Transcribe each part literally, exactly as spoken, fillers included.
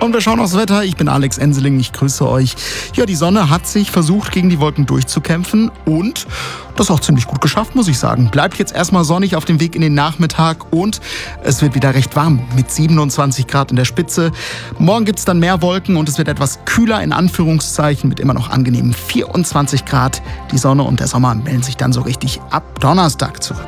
Und wir schauen aufs Wetter. Ich bin Alex Enseling, ich grüße euch. Ja, die Sonne hat sich versucht, gegen die Wolken durchzukämpfen und das auch ziemlich gut geschafft, muss ich sagen. Bleibt jetzt erstmal sonnig auf dem Weg in den Nachmittag und es wird wieder recht warm mit siebenundzwanzig Grad in der Spitze. Morgen gibt's dann mehr Wolken und es wird etwas kühler in Anführungszeichen mit immer noch angenehmen vierundzwanzig Grad. Die Sonne und der Sommer melden sich dann so richtig ab Donnerstag zurück.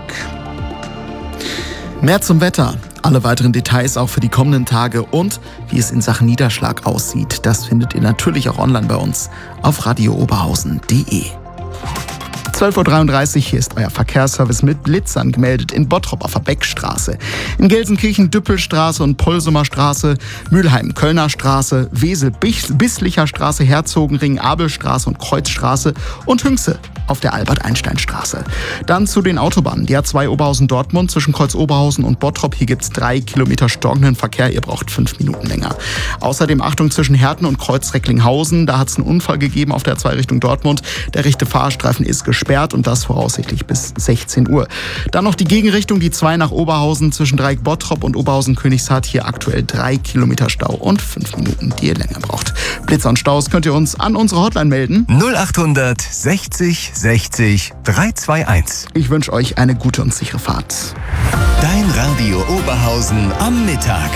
Mehr zum Wetter. Alle weiteren Details auch für die kommenden Tage und wie es in Sachen Niederschlag aussieht, das findet ihr natürlich auch online bei uns auf radio oberhausen punkt de. zwölf Uhr dreiunddreißig, hier ist euer Verkehrsservice mit Blitzern gemeldet in Bottrop auf der Beckstraße, in Gelsenkirchen Düppelstraße und Polsumer Straße, Mülheim Kölner Straße, Wesel Bisslicher Straße, Herzogenring, Abelstraße und Kreuzstraße und Hünxe auf der Albert-Einstein-Straße. Dann zu den Autobahnen. Die A zwei Oberhausen-Dortmund zwischen Kreuz Oberhausen und Bottrop. Hier gibt's drei Kilometer stockenden Verkehr. Ihr braucht fünf Minuten länger. Außerdem Achtung zwischen Herten und Kreuz Recklinghausen. Da hat's einen Unfall gegeben auf der A zwei Richtung Dortmund. Der rechte Fahrstreifen ist gesperrt und das voraussichtlich bis sechzehn Uhr. Dann noch die Gegenrichtung, die zwei nach Oberhausen zwischen Dreieck Bottrop und Oberhausen-Königshardt. Hier aktuell drei Kilometer Stau und fünf Minuten, die ihr länger braucht. Blitzer und Staus könnt ihr uns an unsere Hotline melden. null achthundert sechzig sechzig dreihunderteinundzwanzig. Ich wünsche euch eine gute und sichere Fahrt. Dein Radio Oberhausen am Mittag.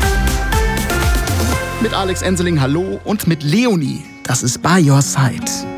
Mit Alex Enseling, hallo, und mit Leonie, das ist By Your Side.